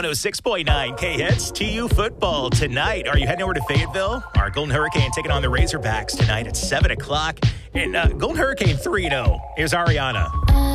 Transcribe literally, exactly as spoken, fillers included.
one oh six point nine K-Hits, T U football tonight. Are you heading over to Fayetteville? Our Golden Hurricane taking on the Razorbacks tonight at seven o'clock. And uh, Golden Hurricane three and oh. Here's Ariana.